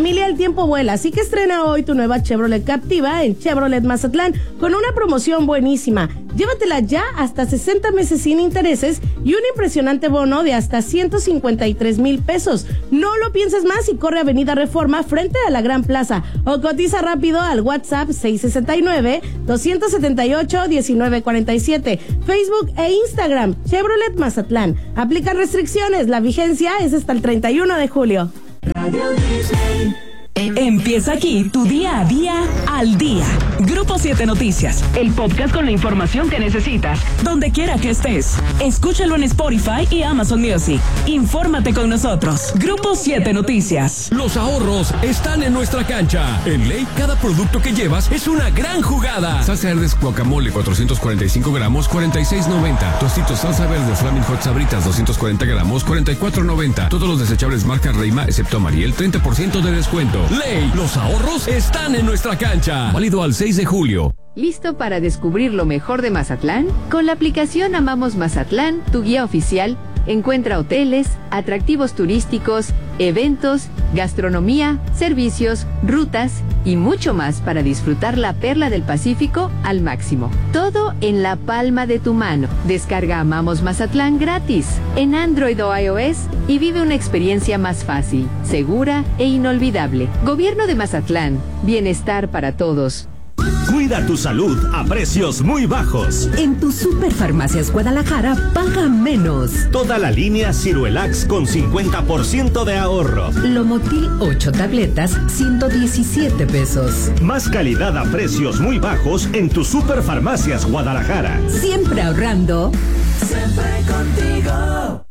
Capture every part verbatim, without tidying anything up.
familia, el tiempo vuela, así que estrena hoy tu nueva Chevrolet Captiva en Chevrolet Mazatlán con una promoción buenísima. Llévatela ya hasta sesenta meses sin intereses y un impresionante bono de hasta ciento cincuenta y tres mil pesos. No lo pienses más y corre a Avenida Reforma frente a la Gran Plaza o cotiza rápido al WhatsApp seis seis nueve, dos siete ocho, uno nueve cuatro siete, Facebook e Instagram Chevrolet Mazatlán. Aplican restricciones, la vigencia es hasta el treinta y uno de julio. Radio Disney. Empieza aquí tu día a día al día. Grupo siete Noticias, el podcast con la información que necesitas, donde quiera que estés. Escúchalo en Spotify y Amazon Music. Infórmate con nosotros. Grupo siete Noticias. Los ahorros están en nuestra cancha. En Ley, cada producto que llevas es una gran jugada. Salsa verde guacamole cuatrocientos cuarenta y cinco gramos, cuarenta y seis noventa. Tostitos salsa verde Flaming Hot Sabritas doscientos cuarenta gramos, cuarenta y cuatro noventa. Todos los desechables marca Reima, excepto Mariel, treinta por ciento de descuento. Ley, los ahorros están en nuestra cancha. Válido al seis de julio. ¿Listo para descubrir lo mejor de Mazatlán? Con la aplicación Amamos Mazatlán, tu guía oficial, encuentra hoteles, atractivos turísticos, eventos, gastronomía, servicios, rutas y mucho más para disfrutar la perla del Pacífico al máximo. Todo en la palma de tu mano. Descarga Amamos Mazatlán gratis en Android o iOS y vive una experiencia más fácil, segura e inolvidable. Gobierno de Mazatlán. Bienestar para todos. Cuida tu salud a precios muy bajos. En tu Superfarmacias Guadalajara paga menos. Toda la línea Ciruelax con cincuenta por ciento de ahorro. Lomotil ocho tabletas, ciento diecisiete pesos. Más calidad a precios muy bajos en tu Superfarmacias Guadalajara. Siempre ahorrando. Siempre contigo.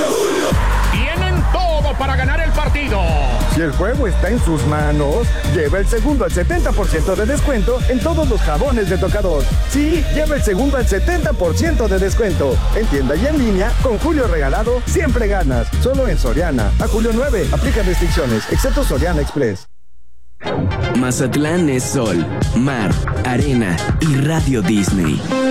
Tienen todo para ganar el partido. Si el juego está en sus manos, lleva el segundo al setenta por ciento de descuento en todos los jabones de tocador. Sí, lleva el segundo al setenta por ciento de descuento. En tienda y en línea, con Julio Regalado, siempre ganas. Solo en Soriana. A julio nueve, aplica restricciones, excepto Soriana Express. Mazatlán es sol, mar, arena y Radio Disney.